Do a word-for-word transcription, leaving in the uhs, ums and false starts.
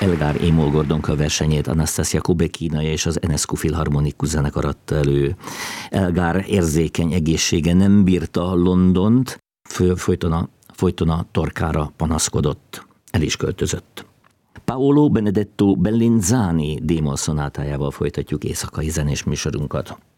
Elgar Émol Gordonka versenyét Anastasia Kubekina és az Enescu Filharmonikus zenekar adta elő. Elgar érzékeny egészsége nem bírta Londont, folyton a, folyton a torkára panaszkodott. El is költözött. Paolo Benedetto Bellinzani D-moll szonátájával folytatjuk éjszakai zenés műsorunkat.